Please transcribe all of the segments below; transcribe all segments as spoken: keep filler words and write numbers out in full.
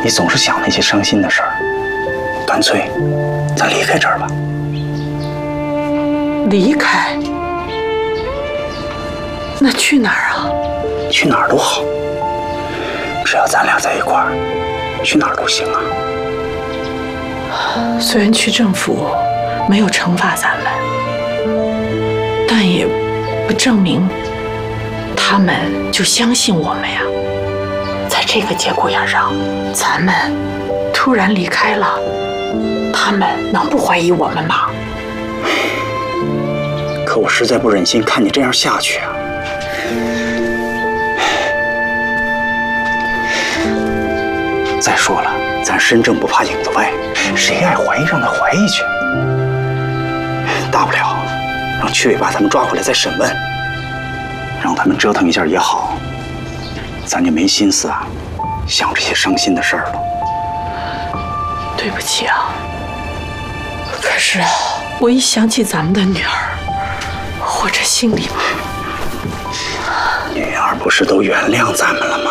你总是想那些伤心的事儿，干脆咱离开这儿吧。 离开？那去哪儿啊？ 去哪儿都好，只要咱俩在一块儿，去哪儿都行啊。 虽然区政府没有惩罚咱们，但也不证明他们就相信我们呀。在这个节骨眼上，咱们突然离开了，他们能不怀疑我们吗？ 可我实在不忍心看你这样下去啊！再说了，咱身正不怕影子歪，谁爱怀疑让他怀疑去。大不了让区委把他们抓回来再审问，让他们折腾一下也好，咱就没心思啊想这些伤心的事儿了。 对不起啊，可是啊，我一想起咱们的女儿，我这心里嘛…… 女儿不是都原谅咱们了吗？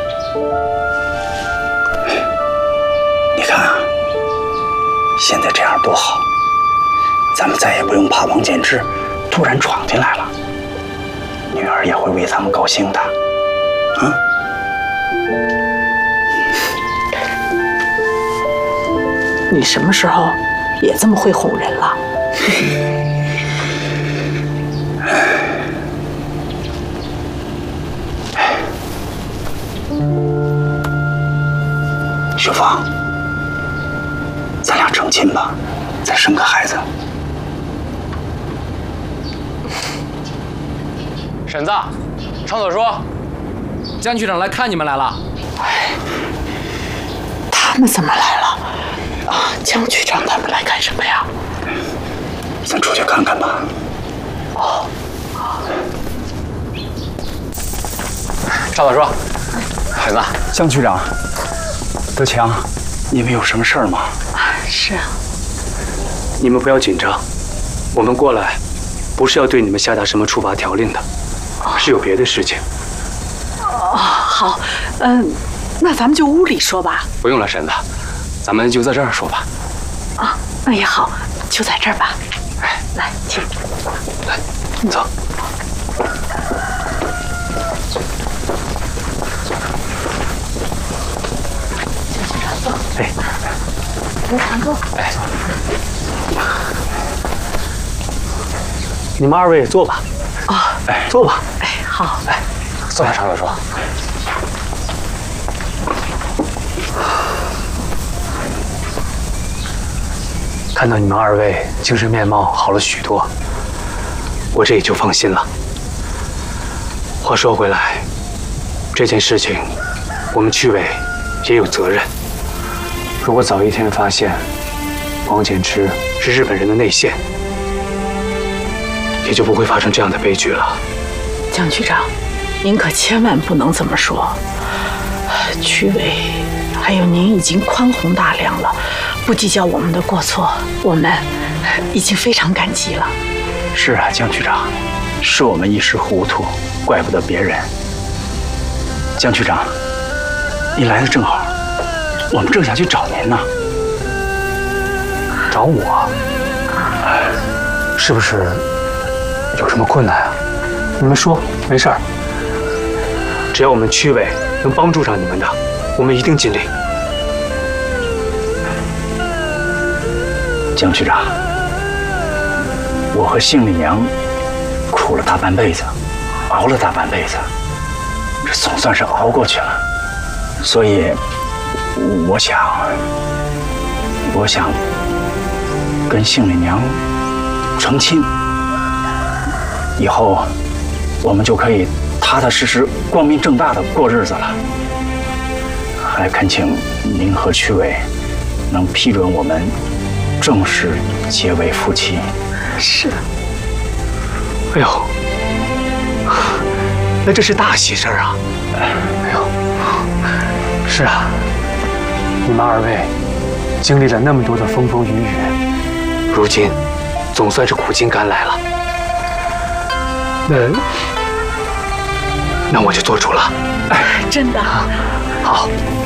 你看啊，现在这样多好，咱们再也不用怕王建之突然闯进来了，女儿也会为咱们高兴的，啊？ 你什么时候也这么会哄人了？ 雪芳，咱俩成亲吧，再生个孩子。 婶子，常所说，江局长来看你们来了。 他们怎么来了？啊，江局长他们来干什么呀？ 咱出去看看吧。 哦。 常所说，婶子， 江局长，德强，你们有什么事儿吗？ 是啊。 你们不要紧张，我们过来不是要对你们下达什么处罚条令的，是有别的事情。 哦，好，嗯，那咱们就屋里说吧。 不用了，婶子，咱们就在这儿说吧。 啊，那也好，就在这儿吧。 哎， 来，请。 来，走。 哎， 刘长哥， 哎， 你们二位坐吧。 啊， 哎，坐吧。 哎，好， 来，坐下，常所说。 看到你们二位精神面貌好了许多，我这也就放心了。话说回来，这件事情我们区委也有责任。如果早一天发现王建之是日本人的内线，也就不会发生这样的悲剧了。 江局长，您可千万不能这么说。区委还有您已经宽宏大量了，不计较我们的过错，我们已经非常感激了。 是啊，江局长，是我们一时糊涂，怪不得别人。江局长，你来的正好，我们正想去找您呢。 找我？是不是有什么困难啊？你们说，没事儿。只要我们区委能帮助上你们的，我们一定尽力。 江局长，我和杏里娘苦了大半辈子，熬了大半辈子，这总算是熬过去了。所以，我想，我想跟杏里娘成亲，以后我们就可以踏踏实实、光明正大的过日子了。还恳请您和区委能批准我们正式结为夫妻。 是。 哎呦，那这是大喜事儿啊！哎呦，是啊，你们二位经历了那么多的风风雨雨，如今总算是苦尽甘来了。那那我就做主了。 真的？ 好。